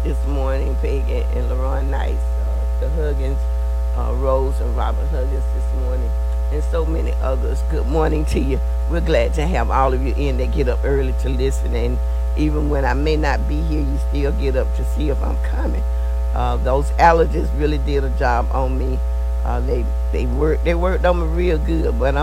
this morning, Peggy and LaRon Nice, the Huggins, Rose and Robert Huggins this morning, and so many others. Good morning to you. We're glad to have all of you in that get up early to listen, and even when I may not be here, you still get up to see if I'm coming. Those allergies really did a job on me. They worked on me real good, but